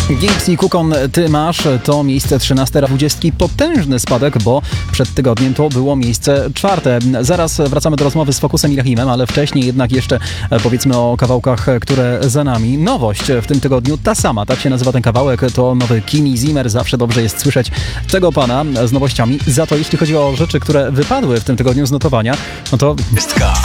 Gims i Kukon, Ty masz, to miejsce 13, 20. Potężny spadek, bo przed tygodniem to było miejsce 4. Zaraz wracamy do rozmowy z Focusem i Rahimem, ale wcześniej jednak jeszcze powiedzmy o kawałkach, które za nami. Nowość w tym tygodniu, ta sama, tak się nazywa ten kawałek, to nowy Kimi Zimmer. Zawsze dobrze jest słyszeć tego pana z nowościami. Za to jeśli chodzi o rzeczy, które wypadły w tym tygodniu z notowania, no to...